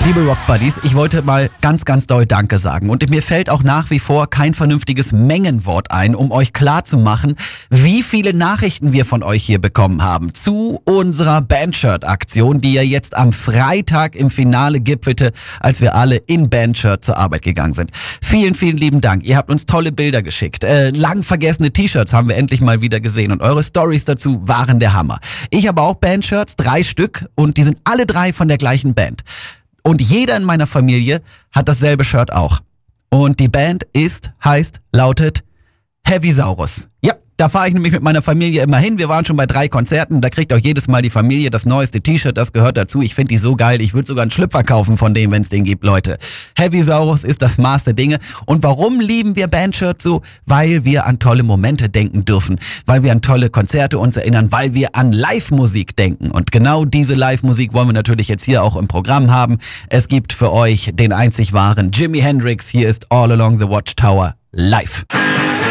Liebe Rock Buddies, ich wollte mal ganz, ganz doll Danke sagen. Und mir fällt auch nach wie vor kein vernünftiges Mengenwort ein, um euch klarzumachen, wie viele Nachrichten wir von euch hier bekommen haben zu unserer Bandshirt-Aktion, die ja jetzt am Freitag im Finale gipfelte, als wir alle in Bandshirt zur Arbeit gegangen sind. Vielen, vielen lieben Dank. Ihr habt uns tolle Bilder geschickt. Lang vergessene T-Shirts haben wir endlich mal wieder gesehen und eure Stories dazu waren der Hammer. Ich habe auch Bandshirts, 3 Stück, und die sind alle 3 von der gleichen Band. Und jeder in meiner Familie hat dasselbe Shirt auch. Und die Band lautet Heavysaurus. Ja, da fahre ich nämlich mit meiner Familie immer hin. Wir waren schon bei 3 Konzerten. Da kriegt auch jedes Mal die Familie das neueste T-Shirt. Das gehört dazu. Ich finde die so geil. Ich würde sogar einen Schlüpfer kaufen von dem, wenn es den gibt, Leute. Heavysaurus ist das Maß der Dinge. Und warum lieben wir Bandshirts so? Weil wir an tolle Momente denken dürfen. Weil wir an tolle Konzerte uns erinnern. Weil wir an Live-Musik denken. Und genau diese Live-Musik wollen wir natürlich jetzt hier auch im Programm haben. Es gibt für euch den einzig wahren Jimi Hendrix. Hier ist All Along the Watchtower live.